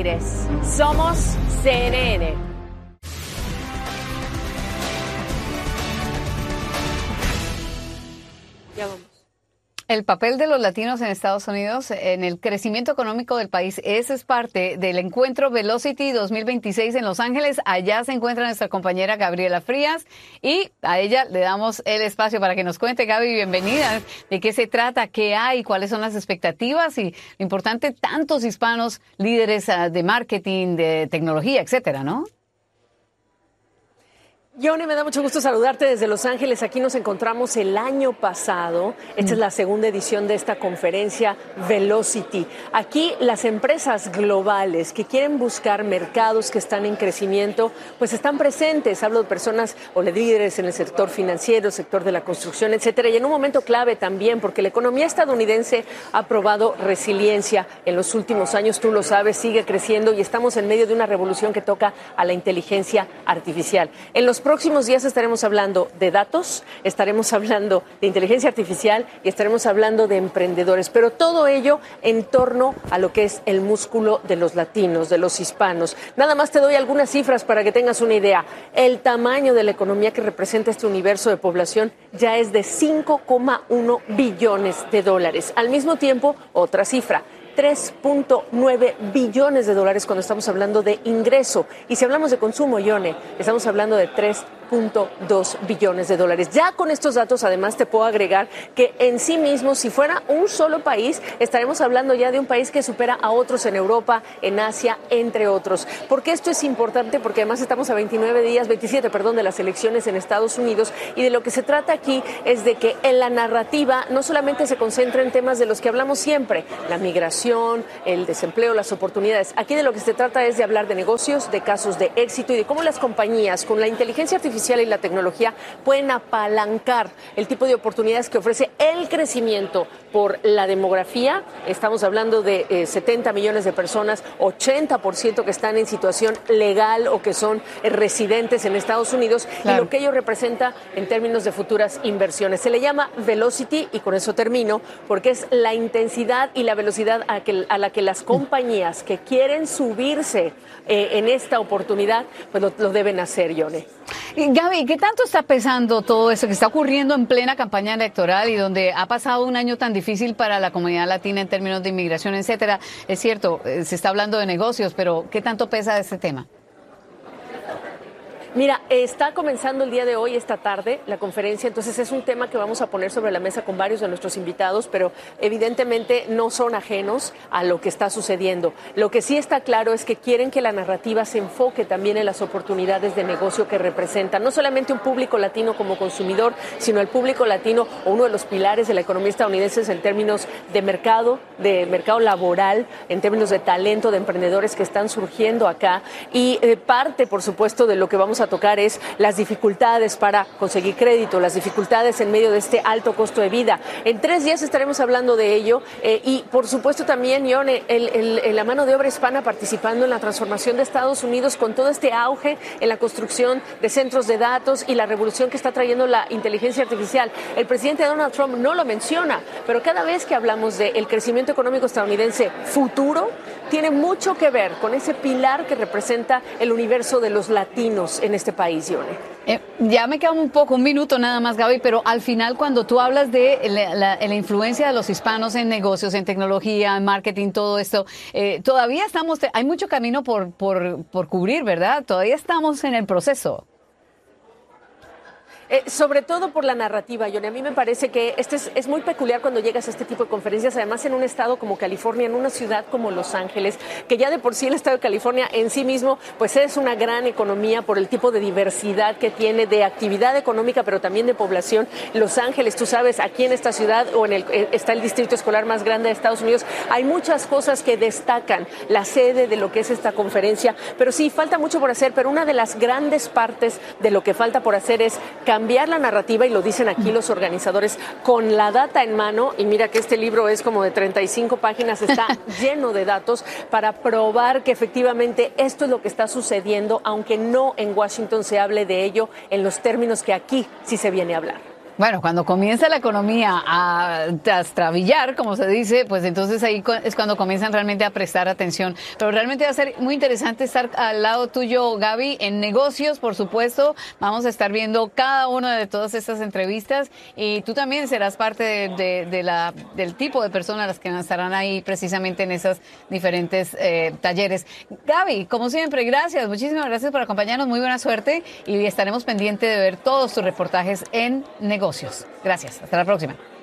Somos CNN. Ya vamos. El papel de los latinos en Estados Unidos en el crecimiento económico del país. Ese es parte del encuentro Velocity 2026 en Los Ángeles. Allá se encuentra nuestra compañera Gabriela Frías y a ella le damos el espacio para que nos cuente. Gaby, bienvenida. ¿De qué se trata? ¿Qué hay? ¿Cuáles son las expectativas? Y lo importante, tantos hispanos líderes de marketing, de tecnología, etcétera, ¿no? Yone, me da mucho gusto saludarte desde Los Ángeles. Aquí nos encontramos el año pasado. Esta es la segunda edición de esta conferencia Velocity. Aquí las empresas globales que quieren buscar mercados que están en crecimiento, pues están presentes. Hablo de personas o de líderes en el sector financiero, sector de la construcción, etcétera. Y en un momento clave también, porque la economía estadounidense ha probado resiliencia en los últimos años. Tú lo sabes, sigue creciendo y estamos en medio de una revolución que toca a la inteligencia artificial. En los próximos días estaremos hablando de datos, estaremos hablando de inteligencia artificial y estaremos hablando de emprendedores, pero todo ello en torno a lo que es el músculo de los latinos, de los hispanos. Nada más te doy algunas cifras para que tengas una idea. El tamaño de la economía que representa este universo de población ya es de 5,1 billones de dólares. Al mismo tiempo, otra cifra. 3.9 billones de dólares cuando estamos hablando de ingreso. Y si hablamos de consumo, Yone, estamos hablando de 3.2 billones de dólares. Ya con estos datos, además, te puedo agregar que en sí mismo, si fuera un solo país, estaremos hablando ya de un país que supera a otros en Europa, en Asia, entre otros. ¿Por qué esto es importante? Porque además estamos a 27, de las elecciones en Estados Unidos y de lo que se trata aquí es de que en la narrativa no solamente se concentra en temas de los que hablamos siempre, la migración, el desempleo, las oportunidades. Aquí de lo que se trata es de hablar de negocios, de casos de éxito y de cómo las compañías con la inteligencia artificial y la tecnología pueden apalancar el tipo de oportunidades que ofrece el crecimiento por la demografía. Estamos hablando de 70 millones de personas, 80% que están en situación legal o que son residentes en Estados Unidos, claro, y lo que ello representa en términos de futuras inversiones. Se le llama Velocity y con eso termino, porque es la intensidad y la velocidad a la que las compañías que quieren subirse en esta oportunidad, pues lo deben hacer, Yone. Gaby, ¿qué tanto está pesando todo eso que está ocurriendo en plena campaña electoral y donde ha pasado un año tan difícil para la comunidad latina en términos de inmigración, etcétera? Es cierto, se está hablando de negocios, pero ¿qué tanto pesa este tema? Mira, está comenzando el día de hoy, esta tarde, la conferencia, entonces es un tema que vamos a poner sobre la mesa con varios de nuestros invitados, pero evidentemente no son ajenos a lo que está sucediendo. Lo que sí está claro es que quieren que la narrativa se enfoque también en las oportunidades de negocio que representan, no solamente un público latino como consumidor, sino el público latino o uno de los pilares de la economía estadounidense en términos de mercado laboral, en términos de talento, de emprendedores que están surgiendo acá y parte, por supuesto, de lo que vamos a tocar es las dificultades para conseguir crédito, las dificultades en medio de este alto costo de vida. En 3 días estaremos hablando de ello y, por supuesto, también, Yone, la mano de obra hispana participando en la transformación de Estados Unidos con todo este auge en la construcción de centros de datos y la revolución que está trayendo la inteligencia artificial. El presidente Donald Trump no lo menciona, pero cada vez que hablamos del crecimiento económico estadounidense futuro, tiene mucho que ver con ese pilar que representa el universo de los latinos en este país, Yone. Ya me queda un minuto nada más, Gaby, pero al final cuando tú hablas de la influencia de los hispanos en negocios, en tecnología, en marketing, todo esto, todavía hay mucho camino por cubrir, ¿verdad? Todavía estamos en el proceso. Sobre todo por la narrativa, Yone. A mí me parece que es muy peculiar cuando llegas a este tipo de conferencias, además en un estado como California, en una ciudad como Los Ángeles, que ya de por sí el estado de California en sí mismo, pues es una gran economía por el tipo de diversidad que tiene de actividad económica, pero también de población. Los Ángeles, tú sabes, aquí en esta ciudad está el distrito escolar más grande de Estados Unidos. Hay muchas cosas que destacan la sede de lo que es esta conferencia, pero sí, falta mucho por hacer, pero una de las grandes partes de lo que falta por hacer es cambiar la narrativa, y lo dicen aquí los organizadores, con la data en mano, y mira que este libro es como de 35 páginas, está lleno de datos para probar que efectivamente esto es lo que está sucediendo, aunque no en Washington se hable de ello en los términos que aquí sí se viene a hablar. Bueno, cuando comienza la economía a trastrabillar, como se dice, pues entonces ahí es cuando comienzan realmente a prestar atención. Pero realmente va a ser muy interesante estar al lado tuyo, Gaby, en negocios, por supuesto. Vamos a estar viendo cada una de todas estas entrevistas y tú también serás parte del tipo de personas las que estarán ahí precisamente en esos diferentes talleres. Gaby, como siempre, gracias. Muchísimas gracias por acompañarnos. Muy buena suerte y estaremos pendientes de ver todos tus reportajes en negocios. Gracias. Hasta la próxima.